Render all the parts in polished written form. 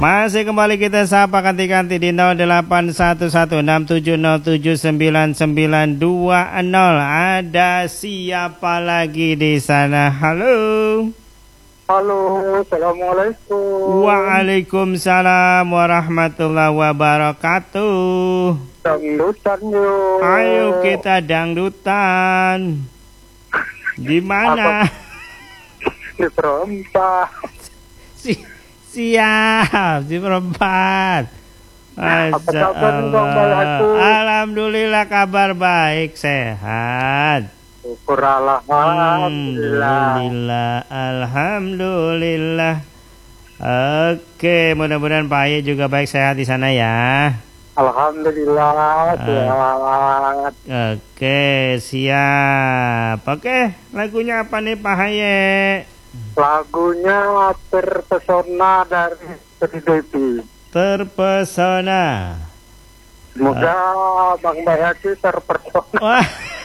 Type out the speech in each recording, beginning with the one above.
Masih kembali kita sapa kanti-kanti di 081167079920. Ada siapa lagi di sana? Halo. Halo, assalamualaikum. Waalaikumsalam warahmatullahi wabarakatuh. Dangdutan yuk. Ayo kita dangdutan. Di mana? Di perempat. Siap di perempat. Apa kabar Bang Bayatu? Alhamdulillah kabar baik, sehat. Syukur alhamdulillah. Alhamdulillah. Oke, mudah-mudahan Pak Aye juga baik sehat di sana ya. Alhamdulillah sehat. Oke, siap. Oke, lagunya apa nih Pak Aye? Lagunya Terpesona dari Devi. Terpesona. Semoga Bang Bayatu terpesona. Wah.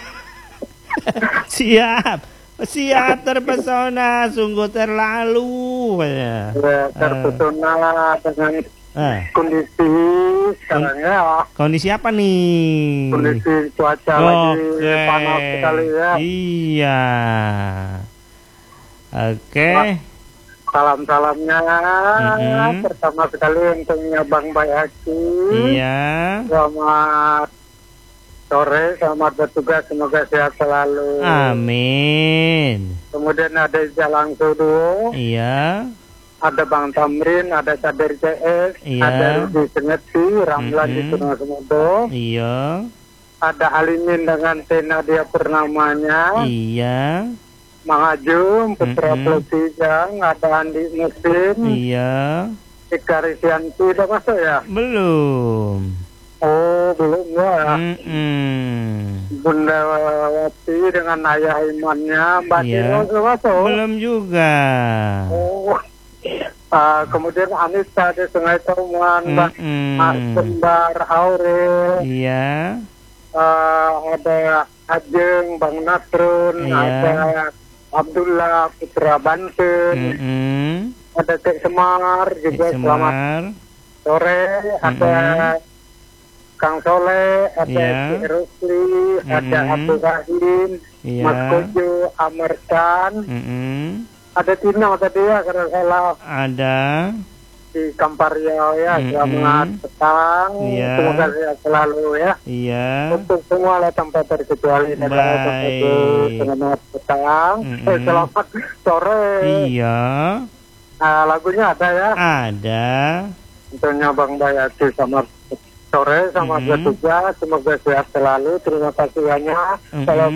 Siap terpesona, sungguh terlalu ya, terpesona dengan kondisi sekarang ya. Kondisi apa nih? Kondisi cuaca lagi panas sekali ya. Iya. Oke. Salam-salamnya pertama sekali untuknya Bang Bayaki. Iya. Selamat sore, selamat bertugas, semoga sehat selalu. Amin. Kemudian ada Jalan Sudu. Iya. Ada Bang Tamrin, ada Kader CS, iya. Ada Rudi Sengeti, Ramlan di Tengah Semodo. Iya. Ada Alimin dengan Tena dia pernamanya. Iya. Mang Ajum, Putra Pelesijang, ada Andi Musin. Iya. Ika Risianti, udah masuk ya? Belum. Oh, belum ya. Bunda Wati dengan ayah imannya, Mbak Dino sudah masuk? Belum juga. Oh, kemudian Anissa di Sungai Toman, Mbak Kembar Aurel. Iya. Ada Ajeng, Bang Nasrun, ada Abdullah Putra Banten, ada Cek Semar juga selamat sore, ada Kang Soleh, ada Cik Rusli, ada Abdul Rahim, Mas Kojo, Amerkan, ada Tina tadi ya karena salah. Ada di Kamparyau ya, selamat petang, semoga sehat selalu ya. Iya. Untuk semua lah tanpa terkecuali. Baik. Selamat petang, selamat sore. Iya. Nah, lagunya ada ya? Ada. Tentunya Bang Bayati selamat sore, selamat bertugas, semoga sehat selalu. Terima kasih banyak. Salam